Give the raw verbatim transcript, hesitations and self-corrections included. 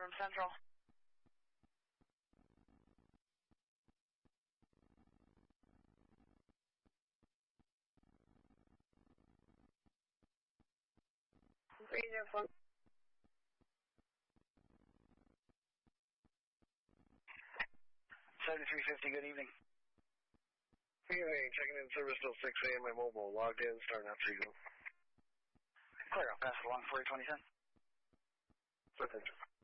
from Central. Radio phone. seventy-three fifty, good evening. Good evening, checking in service till six A M, my mobile, logged in, starting out Seagull. Clear, I'll pass it along for you, twenty ten. Perfect.